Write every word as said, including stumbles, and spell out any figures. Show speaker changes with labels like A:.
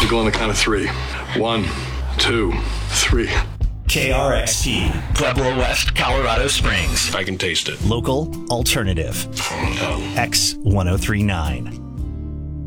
A: You go on the count of three. One, two, three.
B: K R X T, Pueblo West, Colorado Springs.
A: I can taste it.
B: Local alternative. X ten thirty-nine.